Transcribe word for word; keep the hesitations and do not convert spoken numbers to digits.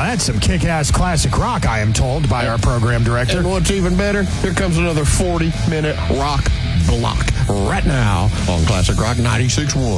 that's some kick-ass classic rock, I am told by our program director. And what's even better, here comes another forty-minute rock block right now on Classic Rock ninety-six point one.